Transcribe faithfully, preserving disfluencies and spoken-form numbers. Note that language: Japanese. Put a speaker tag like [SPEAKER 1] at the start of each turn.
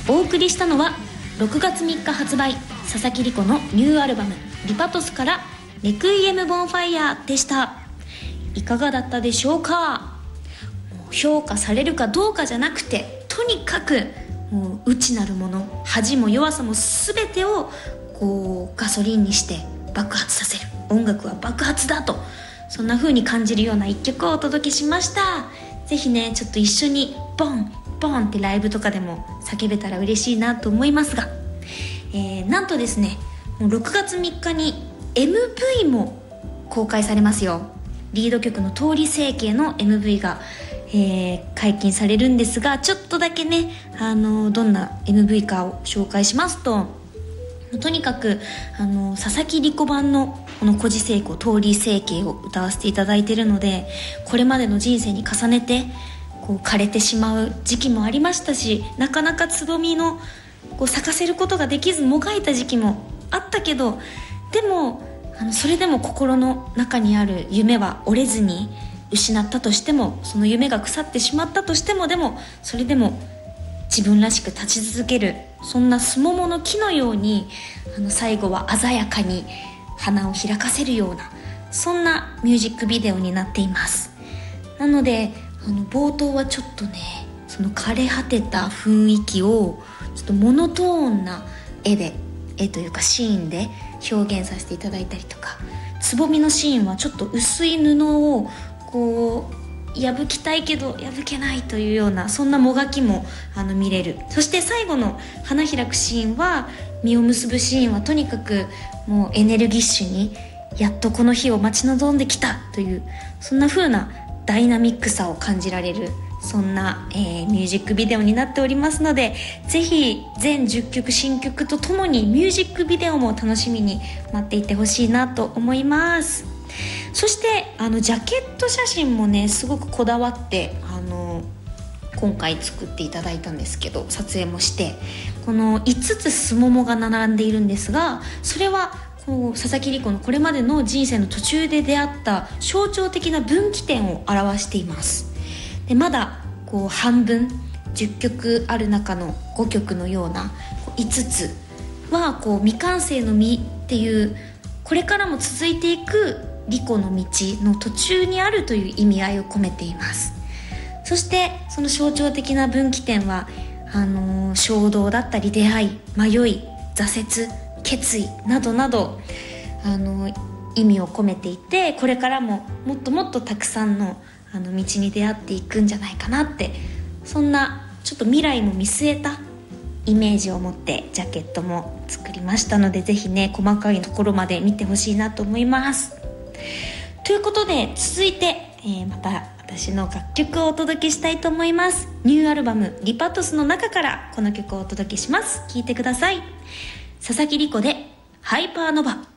[SPEAKER 1] お送りしたのはろくがつみっか発売、佐々木梨子のニューアルバムリパトスからレクイエムボンファイヤーでした。いかがだったでしょうか。もう評価されるかどうかじゃなくて、とにかくもう内なるもの、恥も弱さも全てをこうガソリンにして爆発させる、音楽は爆発だと、そんな風に感じるような一曲をお届けしました。ぜひねちょっと一緒にボンボンってライブとかでも叫べたら嬉しいなと思いますが、えー、なんとですね、もうろくがつみっかに エムブイ も公開されますよ。リード曲の通り整形の エムブイ が、えー、解禁されるんですが、ちょっとだけねあのどんな エムブイ かを紹介しますと、とにかくあの佐々木梨子版のこの孤児聖子通り整形を歌わせていただいているので、これまでの人生に重ねてこう枯れてしまう時期もありましたし、なかなかつぼみのこう咲かせることができずもがいた時期もあったけど、でもあのそれでも心の中にある夢は折れずに、失ったとしてもその夢が腐ってしまったとしても、でもそれでも自分らしく立ち続ける、そんなすももの木のようにあの最後は鮮やかに花を開かせるような、そんなミュージックビデオになっています。なのであの冒頭はちょっとね、その枯れ果てた雰囲気をちょっとモノトーンな絵で絵というかシーンで表現させていただいたりとか、つぼみのシーンはちょっと薄い布をこう破きたいけど破けないというような、そんなもがきもあの見れる。そして最後の花開くシーンは、実を結ぶシーンはとにかくもうエネルギッシュに、やっとこの日を待ち望んできたという、そんな風なダイナミックさを感じられる、そんな、えー、ミュージックビデオになっておりますので、ぜひ全じゅっきょく新曲とともにミュージックビデオも楽しみに待っていてほしいなと思います。そしてあのジャケット写真もねすごくこだわってあの今回作っていただいたんですけど、撮影もして、このいつつすももが並んでいるんですが、それはこう佐々木梨子のこれまでの人生の途中で出会った象徴的な分岐点を表しています。でまだこう半分じゅっきょくある中のごきょくのような、いつつはこう未完成の実っていう、これからも続いていく梨子の道の途中にあるという意味合いを込めています。そしてその象徴的な分岐点はあのー、衝動だったり出会い、迷い、挫折、決意などなど、あのー、意味を込めていて、これからももっともっとたくさんのあの道に出会っていくんじゃないかなって、そんなちょっと未来も見据えたイメージを持ってジャケットも作りましたので、ぜひね細かいところまで見てほしいなと思います。ということで続いて、えー、また私の楽曲をお届けしたいと思います。ニューアルバムリパトスの中からこの曲をお届けします。聴いてください。佐々木梨子でハイパーノバ。